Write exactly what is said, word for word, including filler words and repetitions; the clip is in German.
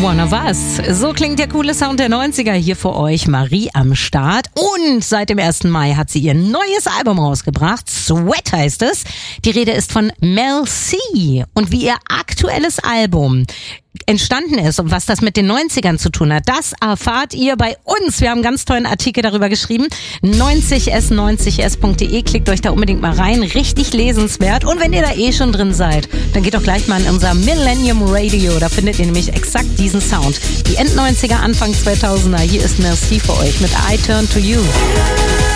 One of Us. So klingt der coole Sound der neunziger hier für euch. Marie am Start. Und seit dem ersten Mai hat sie ihr neues Album rausgebracht. Sweat heißt es. Die Rede ist von Mel C. Und wie ihr aktuelles Album entstanden ist und was das mit den neunzigern zu tun hat, das erfahrt ihr bei uns. Wir haben einen ganz tollen Artikel darüber geschrieben. neunzig s neunzig s punkt de. Klickt euch da unbedingt mal rein. Richtig lesenswert. Und wenn ihr da eh schon drin seid, dann geht doch gleich mal in unser Millennium Radio. Da findet ihr nämlich exakt diesen Sound. Die End-neunziger, Anfang zweitausender. Hier ist Mel C für euch mit I Turn to You.